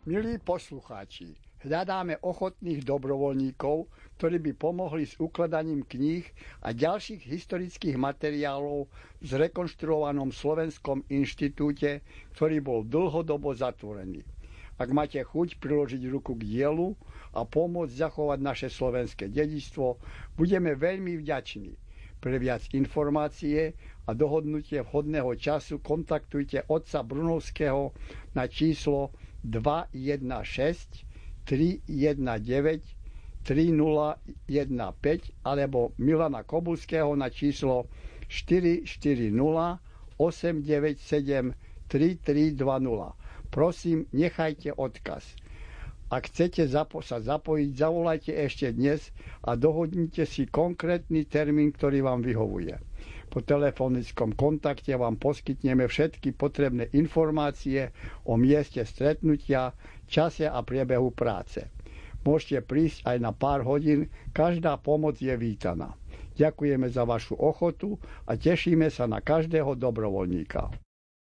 Milí poslucháči, hľadáme ochotných dobrovoľníkov, ktorí by pomohli s ukladaním kníh a ďalších historických materiálov v zrekonštruovanom Slovenskom inštitúte, ktorý bol dlhodobo zatvorený. Ak máte chuť priložiť ruku k dielu a pomôcť zachovať naše slovenské dedičstvo, budeme veľmi vďační. Pre viac informácie a dohodnutie vhodného času kontaktujte otca Brunovského na číslo 216 319 3015 alebo Milana Kobulského na číslo 440 897 3320. Prosím, nechajte odkaz. Ak chcete sa zapojiť, zavolajte ešte dnes a dohodnite si konkrétny termín, ktorý vám vyhovuje. Po telefonickom kontakte vám poskytneme všetky potrebné informácie o mieste stretnutia, čase a priebehu práce. Môžete prísť aj na pár hodín, každá pomoc je vítaná. Ďakujeme za vašu ochotu a tešíme sa na každého dobrovoľníka.